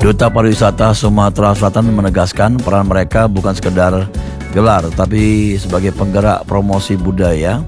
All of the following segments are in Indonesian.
Duta Pariwisata Sumatera Selatan menegaskan peran mereka bukan sekedar gelar, tapi sebagai penggerak promosi budaya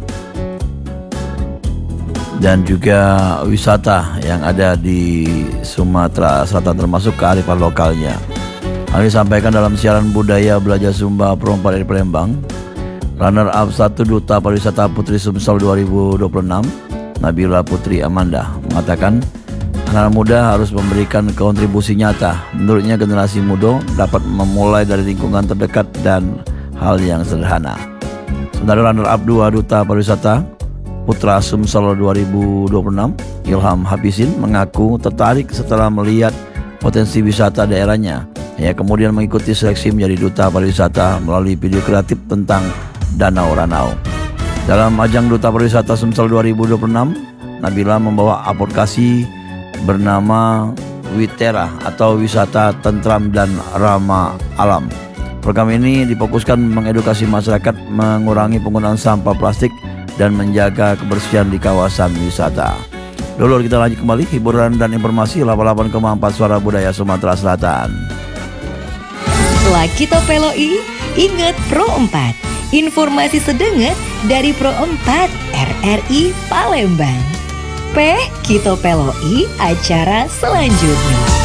dan juga wisata yang ada di Sumatera Selatan, termasuk kearifan lokalnya. Hal ini disampaikan dalam siaran budaya Belajar Sumba Pro 4 dari Palembang. Runner up 1 Duta Pariwisata Putri Sumsel 2026, Nabila Putri Amanda, mengatakan anak muda harus memberikan kontribusi nyata. Menurutnya generasi muda dapat memulai dari lingkungan terdekat dan hal yang sederhana. Sementara runner up 2 Duta Pariwisata Putra Sumsel 2026, Ilham Habisin, mengaku tertarik setelah melihat potensi wisata daerahnya. Ia kemudian mengikuti seleksi menjadi Duta Pariwisata melalui video kreatif tentang Danau Ranau. Dalam ajang Duta Pariwisata Sumsel 2026, Nabila membawa aplikasi bernama Witera atau Wisata Tentram dan Ramah Alam. Program ini difokuskan mengedukasi masyarakat mengurangi penggunaan sampah plastik dan menjaga kebersihan di kawasan wisata. Dulu kita lanjut kembali hiburan dan informasi 88,4 Suara Budaya Sumatera Selatan. Setelah kita peloi, ingat Pro 4. Informasi sedenget dari Pro 4 RRI Palembang. Kita peloi acara selanjutnya.